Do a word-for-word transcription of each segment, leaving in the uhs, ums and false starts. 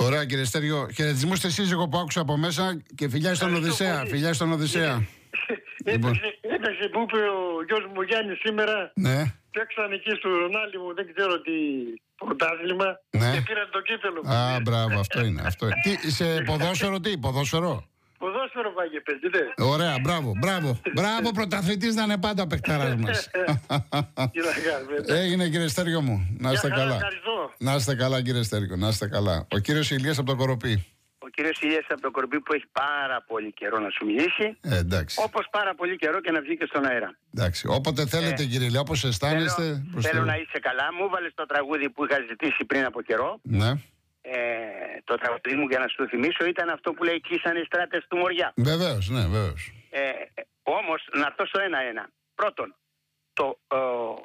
Ωραία, κύριε Στέργιο. Χαιρετισμούς στη σύζυγο που άκουσα από μέσα και φιλιά στον Οδυσσέα. Φιλιά στον Οδυσσέα. Έπαιξε που είπε ο γιος μου Γιάννη σήμερα. Ναι. Παίξαν εκεί στο Ρονάλι μου, δεν ξέρω τι πρωτάθλημα. Ναι. Και πήραν το κύπελο. Α, μπράβο, αυτό είναι. Αυτό είναι. Τι, σε ποδόσφαιρο, τι, ποδόσφαιρο. Ποδόσφαιρο πάει και παίζει, ναι. Ωραία, μπράβο, μπράβο. Μπράβο, πρωταθλητής να είναι πάντα ο παικτάρας μας. Έγινε, κύριε Στέργιο μου. Να είστε καλά. Να είστε καλά, κύριε Στέργιο, να είστε καλά. Ο κύριος Ηλίας από το Κοροπή. Ο κύριος Ηλίας από το Κοροπή που έχει πάρα πολύ καιρό να σου μιλήσει. Ε, εντάξει. Όπως πάρα πολύ καιρό και να βγει και στον αέρα. Εντάξει. Όποτε θέλετε, ε, κύριε Ηλία, όπως αισθάνεστε. Θέλω, θέλω να είσαι καλά. Μου βάλες το τραγούδι που είχα ζητήσει πριν από καιρό. Ναι. Ε, το τραγούδι μου, για να σου το θυμίσω, ήταν αυτό που λέει «Κλείσανε οι στράτες του Μοριά». Βεβαίως, ναι, βεβαίως. Ε, όμως, να έρθω στο ένα-ένα. Πρώτον, το, ε,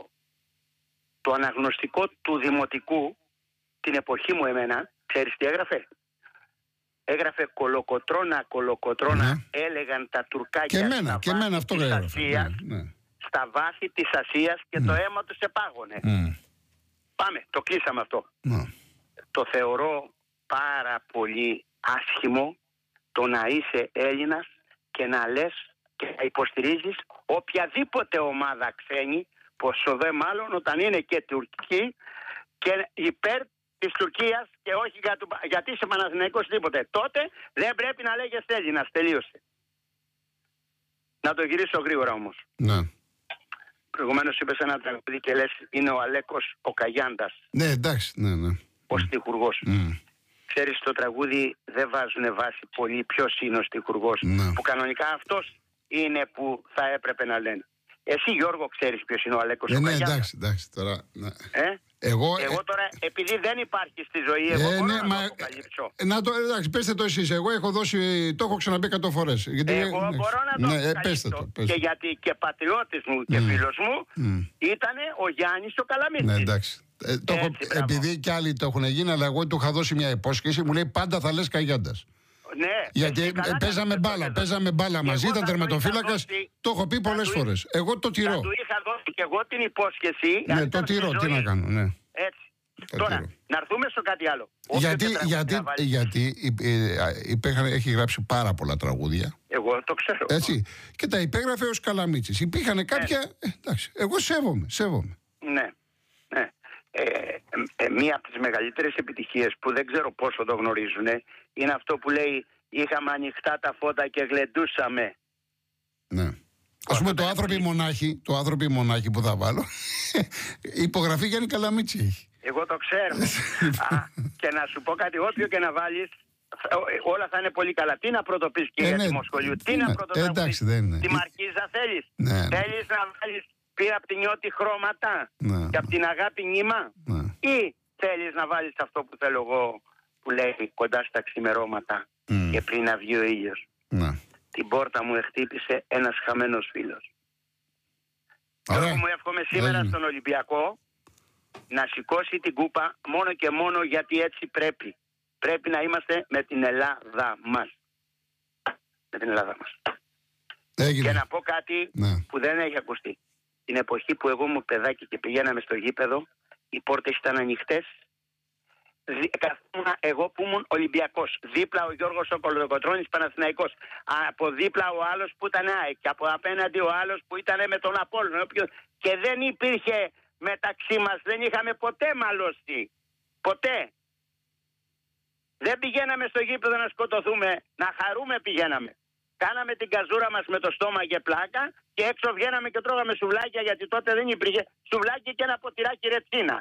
το αναγνωστικό του δημοτικού, την εποχή μου εμένα, ξέρεις τι έγραφε. Έγραφε «Κολοκοτρώνα, κολοκοτρώνα», ναι. Έλεγαν τα τουρκάκια. Και εμένα, και εμένα αυτό έγραφε. Ναι, ναι. Στα βάθη της Ασίας και mm. το αίμα τους επάγωνε. Mm. Πάμε, το κλείσαμε αυτό. Mm. Το θεωρώ πάρα πολύ άσχημο το να είσαι Έλληνας και να λες και να υποστηρίζεις οποιαδήποτε ομάδα ξένη, πόσο δε μάλλον όταν είναι και τουρκική και υπέρ της Τουρκίας και όχι για του, γιατί είσαι Παναθηναϊκός τίποτε. Τότε δεν πρέπει να λέγεσαι Έλληνας. Τελείωσε. Να το γυρίσω γρήγορα όμως. Ναι. Προηγουμένως είπες ένα τραγούδι και λες είναι ο Αλέκος ο Καγιάντας. Ναι, εντάξει, ναι, ναι. Ο στιχουργός. Mm. Ξέρεις, στο τραγούδι δεν βάζουν βάση πολύ ποιος είναι ο στιχουργός. Mm. Που κανονικά αυτός είναι που θα έπρεπε να λένε. Εσύ, Γιώργο, ξέρεις ποιος είναι ο Αλέκος ναι, ο ναι, Καγιάντας. εντάξει, εντάξει, τώρα, ναι. Ε? Εγώ, εγώ τώρα, ε... επειδή δεν υπάρχει στη ζωή, εγώ ε, μπορώ ναι, να μα... το αποκαλύψω. Ε, να το, εντάξει, πέστε το εσείς. Εγώ έχω δώσει, το έχω ξαναπεί εκατό φορές. Γιατί, εγώ ναι, μπορώ να το ναι, αποκαλύψω. Πέστε το, πέστε. Και γιατί και πατριώτης μου και mm. φίλος μου mm. ήταν ο Γιάννης ο Καλαμίτης. Ναι, εντάξει. Ε, το έχω, επειδή κι άλλοι το έχουν γίνει, αλλά εγώ του είχα δώσει μια υπόσχεση, μου λέει πάντα θα λες Καγιάντας. Ναι, γιατί παίζαμε μπάλα, παίζαμε μπάλα μαζί, ήταν τερματοφύλακας. Το έχω πει πολλές φορές. Εγώ το τηρώ. Θα του είχα δώσει και εγώ την υπόσχεση. Ναι, το τηρώ, τι να κάνω, ναι. Έτσι. Τώρα, να έρθουμε στο κάτι άλλο. Γιατί, γιατί, γιατί υπέχαν, έχει γράψει πάρα πολλά τραγούδια. Εγώ το ξέρω. Έτσι. Και τα υπέγραφε ως Καλαμίτσης. Υπήρχαν κάποια. Ε, εντάξει, εγώ σέβομαι, σέβομαι. Ναι. ναι. Ε, ε, μία από τις μεγαλύτερες επιτυχίες που δεν ξέρω πόσο το γνωρίζουν είναι αυτό που λέει είχαμε ανοιχτά τα φώτα και γλεντούσαμε. Ναι. Ας πούμε το άνθρωποι μονάχοι, το άνθρωποι μονάχοι που θα βάλω, υπογραφή Γιάννη Καλαμίτση έχει. Εγώ το ξέρω. Α, και να σου πω κάτι, όποιο και να βάλεις, όλα θα είναι πολύ καλά. Τι να πρωτοπείς κύριε ε, ναι, Δημοσχολιού, τι ναι, να πρωτοτραγουδείς, ε, τη Μαρκίζα θέλεις, ναι, θέλεις να βάλεις πήρα από την νιώτη χρώματα ναι, και από την αγάπη νήμα ναι, ή θέλεις να βάλεις αυτό που θέλω εγώ που λέει κοντά στα ξημερώματα mm. και πριν να βγει ο ήλιος. Ναι. Την πόρτα μου εχτύπησε ένας χαμένος φίλος. Εγώ μου εύχομαι σήμερα Έγινε. στον Ολυμπιακό να σηκώσει την κούπα μόνο και μόνο γιατί έτσι πρέπει. Πρέπει να είμαστε με την Ελλάδα μας. Με την Ελλάδα μας. Έγινε. Και να πω κάτι ναι. που δεν έχει ακουστεί. Την εποχή που εγώ μου παιδάκι και πηγαίναμε στο γήπεδο, οι πόρτες ήταν ανοιχτές. Καθόμουν εγώ που ήμουν Ολυμπιακός. Δίπλα ο Γιώργος ο Κολοκοτρώνης Παναθηναϊκός. Από δίπλα ο άλλος που ήταν ΑΕΚ. Και από απέναντι ο άλλος που ήταν με τον Απόλλωνα. Και δεν υπήρχε μεταξύ μας, δεν είχαμε ποτέ μαλώσει. Ποτέ. Δεν πηγαίναμε στο γήπεδο να σκοτωθούμε, να χαρούμε πηγαίναμε. Κάναμε την καζούρα μας με το στόμα και πλάκα και έξω βγαίναμε και τρώγαμε σουβλάκια γιατί τότε δεν υπήρχε σουβλάκι και ένα ποτηράκι ρετσίνα.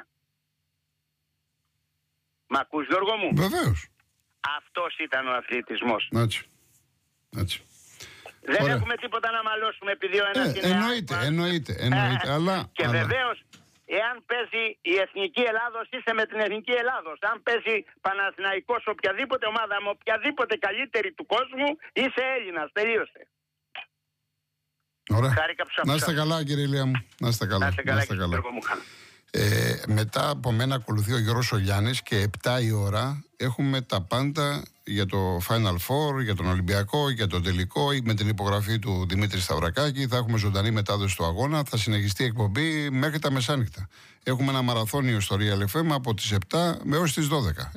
Μ' ακούς Γιώργο μου? Βεβαίως. Αυτός ήταν ο αθλητισμός. Έτσι. Έτσι. Δεν Ωραία. έχουμε τίποτα να μαλώσουμε επειδή ο ένας ε, είναι εννοείται, άκουα. εννοείται, εννοείται, αλλά... Και αλλά... βεβαίως, εάν παίζει η Εθνική Ελλάδος, είσαι με την Εθνική Ελλάδος. Αν παίζει Παναθηναϊκός οποιαδήποτε ομάδα με οποιαδήποτε καλύτερη του κόσμου, είσαι Έλληνας. Τελείωσε. Ωραία. Χάρηκα που σ' να είστε καλά κύριε Ηλία μου. Να είστε καλά. Να είστε καλά, να είστε καλά. Ε, μετά από μένα ακολουθεί ο Γιώργος Ολιάνης και επτά η ώρα έχουμε τα πάντα για το Final Four, για τον Ολυμπιακό, για τον τελικό, με την υπογραφή του Δημήτρη Σταυρακάκη. Θα έχουμε ζωντανή μετάδοση του αγώνα. Θα συνεχιστεί η εκπομπή μέχρι τα μεσάνυχτα. Έχουμε ένα μαραθώνιο στο Real εφ εμ από τις επτά έως τις δώδεκα.